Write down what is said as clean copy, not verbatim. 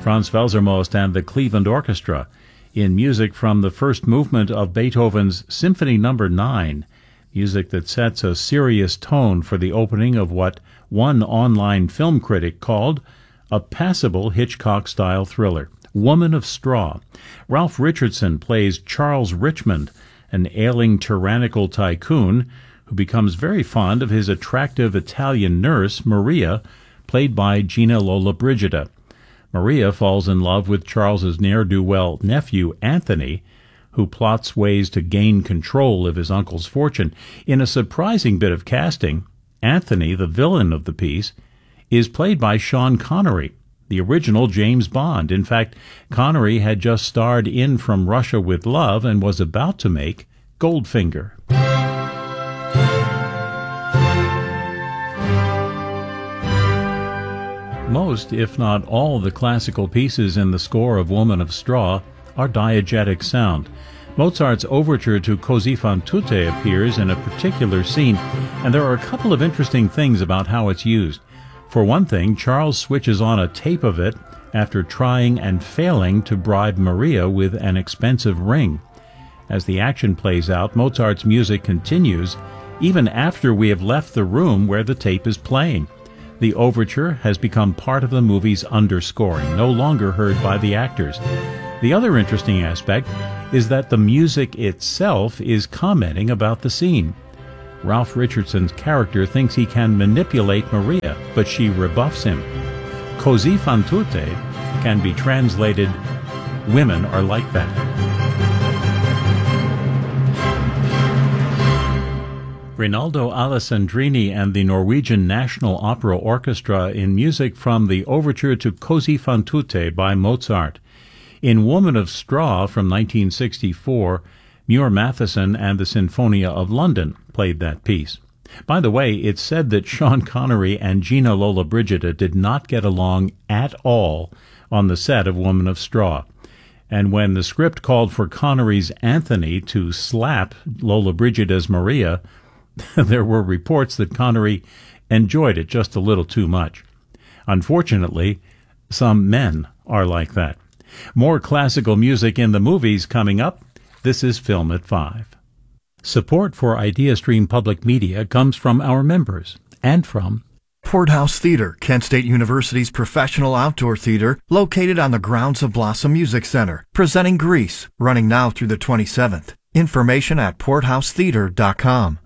Franz Welsermost and the Cleveland Orchestra, in music from the first movement of Beethoven's Symphony No. 9, music that sets a serious tone for the opening of what one online film critic called a passable Hitchcock-style thriller, Woman of Straw. Ralph Richardson plays Charles Richmond, an ailing tyrannical tycoon who becomes very fond of his attractive Italian nurse, Maria, played by Gina Lollobrigida. Maria falls in love with Charles's ne'er-do-well nephew, Anthony, who plots ways to gain control of his uncle's fortune. In a surprising bit of casting, Anthony, the villain of the piece, is played by Sean Connery, the original James Bond. In fact, Connery had just starred in From Russia with Love and was about to make Goldfinger. Most, if not all, the classical pieces in the score of Woman of Straw are diegetic sound. Mozart's overture to Così fan tutte appears in a particular scene, and there are a couple of interesting things about how it's used. For one thing, Charles switches on a tape of it after trying and failing to bribe Maria with an expensive ring. As the action plays out, Mozart's music continues even after we have left the room where the tape is playing. The overture has become part of the movie's underscoring, no longer heard by the actors. The other interesting aspect is that the music itself is commenting about the scene. Ralph Richardson's character thinks he can manipulate Maria, but she rebuffs him. Così fan tutte can be translated, women are like that. Rinaldo Alessandrini and the Norwegian National Opera Orchestra in music from the overture to Così fan tutte by Mozart. In Woman of Straw from 1964, Muir Matheson and the Sinfonia of London played that piece. By the way, it's said that Sean Connery and Gina Lollobrigida did not get along at all on the set of Woman of Straw. And when the script called for Connery's Anthony to slap Lollobrigida's Maria, there were reports that Connery enjoyed it just a little too much. Unfortunately, some men are like that. More classical music in the movies coming up. This is Film at 5. Support for IdeaStream Public Media comes from our members and from Porthouse Theater, Kent State University's professional outdoor theater, located on the grounds of Blossom Music Center, presenting Grease, running now through the 27th. Information at porthousetheater.com.